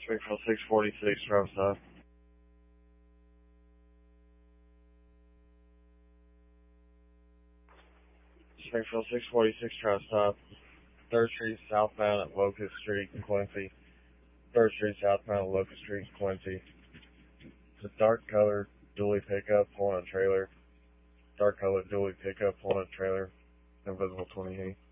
Springfield 646, drive stop. Springfield 646, drive stop. 3rd Street southbound at Locust Street in Quincy. 3rd Street southbound at Locust Street in Quincy. It's a dark colored dually pickup pulling a trailer. Dark colored dually pickup pulling a trailer. Invisible 28.